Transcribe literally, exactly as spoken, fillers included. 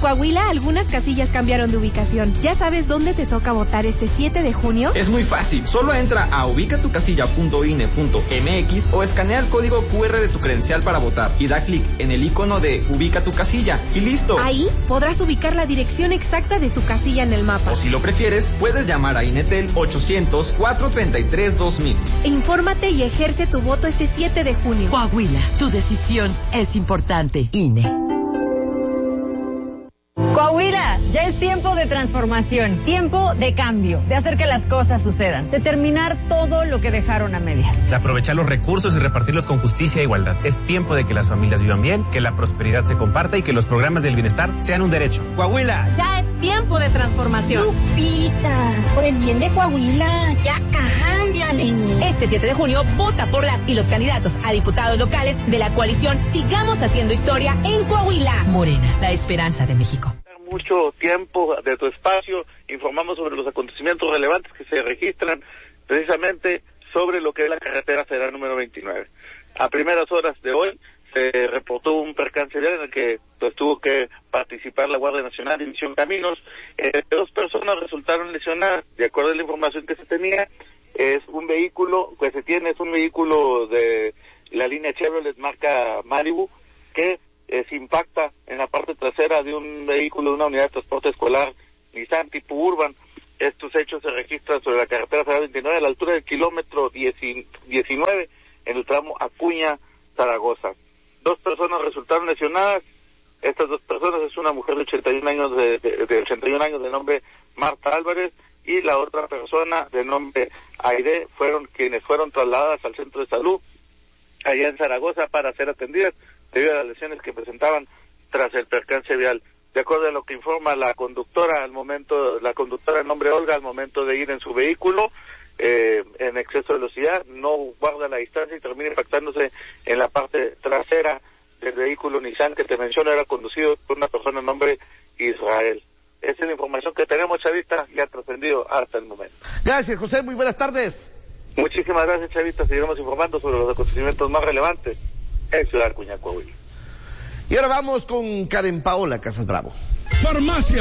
Coahuila, algunas casillas cambiaron de ubicación. ¿Ya sabes dónde te toca votar este siete de junio? Es muy fácil. Solo entra a ubica tu casilla punto i n e punto m x o escanea el código cu erre de tu credencial para votar y da clic en el icono de Ubica tu casilla y listo. Ahí podrás ubicar la dirección exacta de tu casilla en el mapa. O si lo prefieres, puedes llamar a Inetel ochocientos, cuatrocientos treinta y tres, dos mil. Infórmate y ejerce tu voto este siete de junio. Coahuila, tu decisión es importante. I N E. Coahuila, ya es tiempo de transformación, tiempo de cambio, de hacer que las cosas sucedan, de terminar todo lo que dejaron a medias. De aprovechar los recursos y repartirlos con justicia e igualdad. Es tiempo de que las familias vivan bien, que la prosperidad se comparta y que los programas del bienestar sean un derecho. Coahuila. Ya es tiempo de transformación. Lupita, por el bien de Coahuila, ya cámbiale. Este siete de junio, vota por las y los candidatos a diputados locales de la coalición Sigamos Haciendo Historia en Coahuila. Morena, la esperanza de México. Mucho tiempo de tu espacio, informamos sobre los acontecimientos relevantes que se registran precisamente sobre lo que es la carretera federal número veintinueve. A primeras horas de hoy se reportó un percance vial en el que pues tuvo que participar la Guardia Nacional y Misión Caminos. Eh, dos personas resultaron lesionadas, de acuerdo a la información que se tenía. Es un vehículo que se tiene, es un vehículo de la línea Chevrolet marca Malibu que Eh, se impacta en la parte trasera de un vehículo de una unidad de transporte escolar Nissan tipo Urban. Estos hechos se registran sobre la carretera federal veintinueve a la altura del kilómetro diecinueve en el tramo Acuña-Zaragoza. Dos personas resultaron lesionadas. Estas dos personas es una mujer de ochenta y un años de, de, de ochenta y un años de nombre Marta Álvarez y la otra persona de nombre Aide fueron quienes fueron trasladadas al centro de salud allá en Zaragoza para ser atendidas debido a las lesiones que presentaban tras el percance vial. De acuerdo a lo que informa la conductora al momento, la conductora de nombre Olga al momento de ir en su vehículo eh, en exceso de velocidad, no guarda la distancia y termina impactándose en la parte trasera del vehículo Nissan que te menciono, era conducido por una persona de nombre Israel. Esa es la información que tenemos, Chavita, y ha trascendido hasta el momento. Gracias, José, muy buenas tardes. Muchísimas gracias, Chavita, seguiremos informando sobre los acontecimientos más relevantes en Ciudad Acuña, Coahuila. Y ahora vamos con Karen Paola Casas Bravo. Farmacia